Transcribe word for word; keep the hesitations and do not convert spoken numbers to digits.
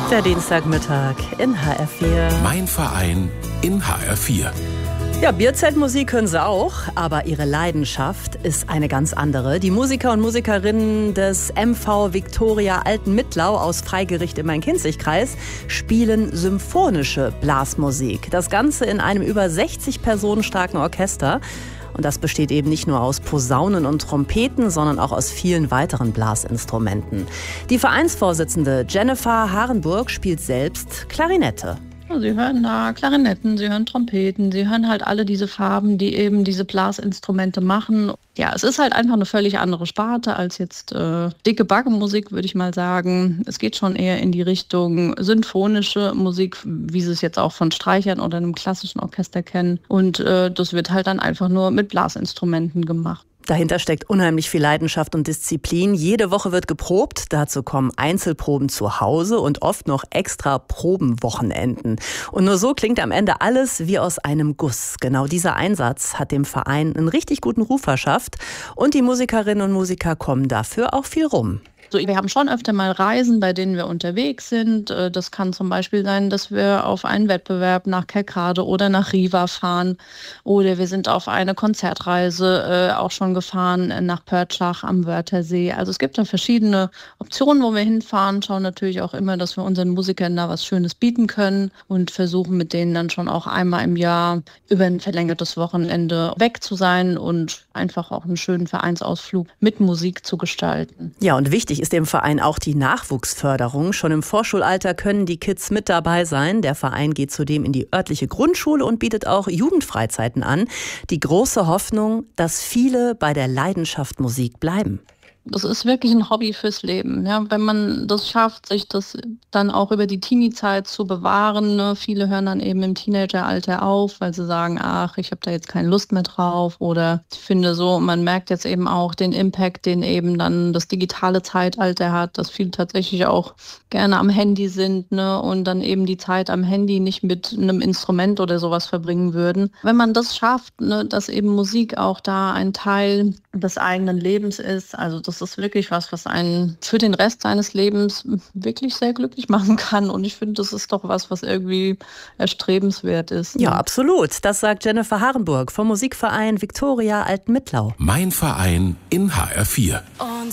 Der Dienstagmittag in H R vier. Mein Verein in H R vier. Ja, Bierzeltmusik können sie auch, aber ihre Leidenschaft ist eine ganz andere. Die Musiker und Musikerinnen des M V Viktoria Altenmittlau aus Freigericht im Main-Kinzig-Kreis spielen symphonische Blasmusik. Das Ganze in einem über sechzig Personen starken Orchester. Und das besteht eben nicht nur aus Posaunen und Trompeten, sondern auch aus vielen weiteren Blasinstrumenten. Die Vereinsvorsitzende Jennifer Harenburg spielt selbst Klarinette. Sie hören da Klarinetten, Sie hören Trompeten, Sie hören halt alle diese Farben, die eben diese Blasinstrumente machen. Ja, es ist halt einfach eine völlig andere Sparte als jetzt äh, dicke Baggenmusik, würde ich mal sagen. Es geht schon eher in die Richtung symphonische Musik, wie Sie es jetzt auch von Streichern oder einem klassischen Orchester kennen. Und äh, das wird halt dann einfach nur mit Blasinstrumenten gemacht. Dahinter steckt unheimlich viel Leidenschaft und Disziplin. Jede Woche wird geprobt. Dazu kommen Einzelproben zu Hause und oft noch extra Probenwochenenden. Und nur so klingt am Ende alles wie aus einem Guss. Genau dieser Einsatz hat dem Verein einen richtig guten Ruf verschafft. Und die Musikerinnen und Musiker kommen dafür auch viel rum. So, wir haben schon öfter mal Reisen, bei denen wir unterwegs sind. Das kann zum Beispiel sein, dass wir auf einen Wettbewerb nach Kerkrade oder nach Riva fahren. Oder wir sind auf eine Konzertreise äh, auch schon gefahren nach Pörtschach am Wörthersee. Also es gibt da verschiedene Optionen, wo wir hinfahren. Schauen natürlich auch immer, dass wir unseren Musikern da was Schönes bieten können und versuchen mit denen dann schon auch einmal im Jahr über ein verlängertes Wochenende weg zu sein und einfach auch einen schönen Vereinsausflug mit Musik zu gestalten. Ja, und wichtig ist dem Verein auch die Nachwuchsförderung. Schon im Vorschulalter können die Kids mit dabei sein. Der Verein geht zudem in die örtliche Grundschule und bietet auch Jugendfreizeiten an. Die große Hoffnung, dass viele bei der Leidenschaft Musik bleiben. Das ist wirklich ein Hobby fürs Leben. Ja, wenn man das schafft, sich das dann auch über die Teenie-Zeit zu bewahren. Ne? Viele hören dann eben im Teenageralter auf, weil sie sagen, ach, ich habe da jetzt keine Lust mehr drauf. Oder ich finde so, man merkt jetzt eben auch den Impact, den eben dann das digitale Zeitalter hat, dass viele tatsächlich auch gerne am Handy sind, ne? Und dann eben die Zeit am Handy nicht mit einem Instrument oder sowas verbringen würden. Wenn man das schafft, ne, dass eben Musik auch da ein Teil des eigenen Lebens ist, also das Das ist wirklich was, was einen für den Rest seines Lebens wirklich sehr glücklich machen kann. Und ich finde, das ist doch was, was irgendwie erstrebenswert ist. Ja, absolut. Das sagt Jennifer Harenburg vom Musikverein Viktoria Altenmittlau. Mein Verein in H R vier. Und